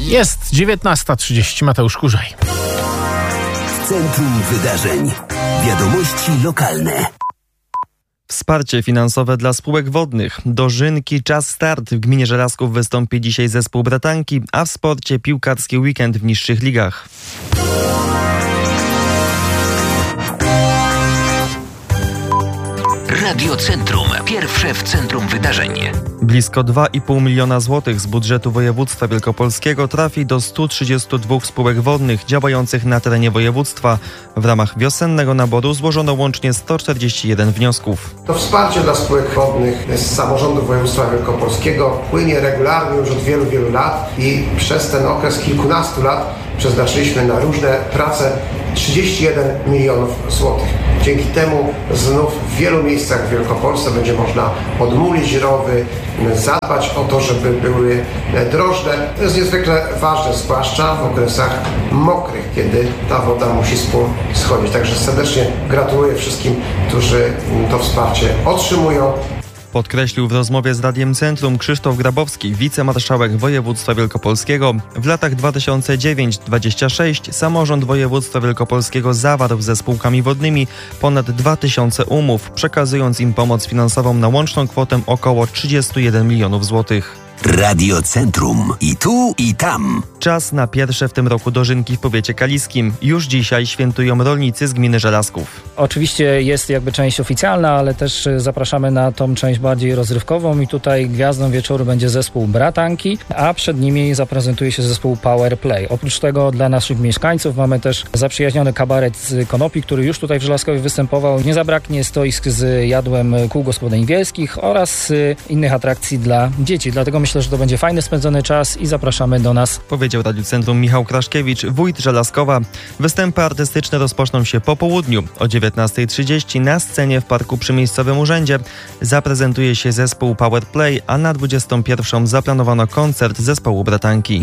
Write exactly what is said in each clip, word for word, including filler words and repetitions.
Jest dziewiętnasta trzydzieści, Mateusz Kurzaj. W centrum wydarzeń. Wiadomości lokalne. Wsparcie finansowe dla spółek wodnych. Dożynki, czas start. W gminie Żelazków wystąpi dzisiaj zespół bratanki, a w sporcie piłkarski weekend w niższych ligach. Radio Centrum. Pierwsze w centrum wydarzeń. Blisko dwa i pół miliona złotych z budżetu województwa wielkopolskiego trafi do stu trzydziestu dwóch spółek wodnych działających na terenie województwa. W ramach wiosennego naboru złożono łącznie sto czterdzieści jeden wniosków. To wsparcie dla spółek wodnych z samorządu województwa wielkopolskiego płynie regularnie już od wielu, wielu lat i przez ten okres kilkunastu lat przeznaczyliśmy na różne prace trzydzieści jeden milionów złotych. Dzięki temu znów w wielu miejscach w Wielkopolsce będzie można odmulić rowy, zadbać o to, żeby były drożne. To jest niezwykle ważne, zwłaszcza w okresach mokrych, kiedy ta woda musi z pól schodzić. Także serdecznie gratuluję wszystkim, którzy to wsparcie otrzymują. Podkreślił w rozmowie z Radiem Centrum Krzysztof Grabowski, wicemarszałek województwa wielkopolskiego. W latach dwa tysiące dziewiąty do dwudziestego szóstego samorząd województwa wielkopolskiego zawarł ze spółkami wodnymi ponad dwa tysiące umów, przekazując im pomoc finansową na łączną kwotę około trzydzieści jeden milionów złotych. Radio Centrum. I tu, i tam. Czas na pierwsze w tym roku dożynki w powiecie kaliskim. Już dzisiaj świętują rolnicy z gminy Żelazków. Oczywiście jest jakby część oficjalna, ale też zapraszamy na tą część bardziej rozrywkową i tutaj gwiazdą wieczoru będzie zespół Bratanki, a przed nimi zaprezentuje się zespół Power Play. Oprócz tego dla naszych mieszkańców mamy też zaprzyjaźniony kabaret z Konopi, który już tutaj w Żelazkowie występował. Nie zabraknie stoisk z jadłem kół gospodyń wiejskich oraz innych atrakcji dla dzieci. Dlatego myślę, że to będzie fajny spędzony czas i zapraszamy do nas. Powiedział Radiu Centrum Michał Kraszkiewicz, wójt Żelazkowa. Występy artystyczne rozpoczną się po południu. O dziewiętnasta trzydzieści na scenie w parku przy miejscowym urzędzie zaprezentuje się zespół Power Play, a na dwudziestą pierwszą zaplanowano koncert zespołu Bratanki.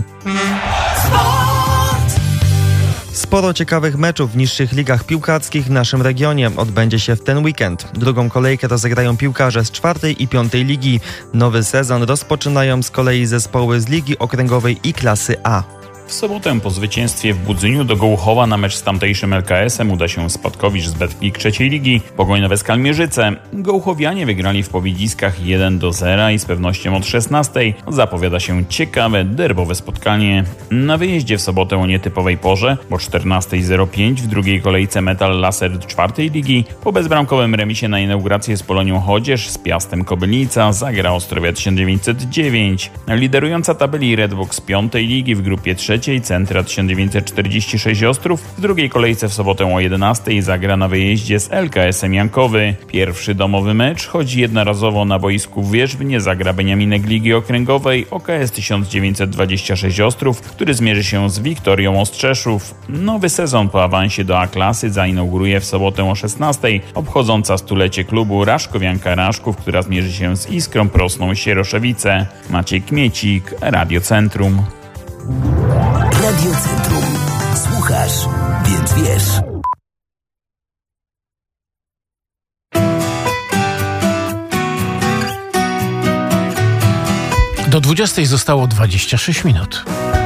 Sporo ciekawych meczów w niższych ligach piłkarskich w naszym regionie odbędzie się w ten weekend. Drugą kolejkę rozegrają piłkarze z czwartej i piątej ligi. Nowy sezon rozpoczynają z kolei zespoły z Ligi Okręgowej i Klasy A. W sobotę po zwycięstwie w Budzyniu do Gołuchowa na mecz z tamtejszym L K S em uda się Spadkowicz z Betclic trzeciej ligi, Pogoń Nowe Skalmierzyce. Gołuchowianie wygrali w Powiedziskach jeden do zera i z pewnością od szesnastej zapowiada się ciekawe, derbowe spotkanie. Na wyjeździe w sobotę o nietypowej porze, bo czternasta zero pięć w drugiej kolejce Metal Laser czwartej ligi, po bezbramkowym remisie na inaugurację z Polonią Chodzież z Piastem Kobylnica zagra Ostrowia tysiąc dziewięćset dziewięć. Liderująca tabeli Redbox piątej ligi w grupie trzeciej Centra tysiąc dziewięćset czterdzieści sześć Ostrów w drugiej kolejce w sobotę o jedenastej zagra na wyjeździe z L K S em Jankowy. Pierwszy domowy mecz, choć jednorazowo na boisku w Wierzbnie zagra Beniaminek Ligi Okręgowej O K S tysiąc dziewięćset dwadzieścia sześć Ostrów, który zmierzy się z Wiktorią Ostrzeszów. Nowy sezon po awansie do A klasy zainauguruje w sobotę o szesnastej obchodząca stulecie klubu Raszkowianka Raszków, która zmierzy się z Iskrą Prosną Sieroszewice. Maciej Kmiecik, Radio Centrum. Radio Centrum. Słuchasz, więc wiesz. Do dwudziestej zostało dwadzieścia sześć minut.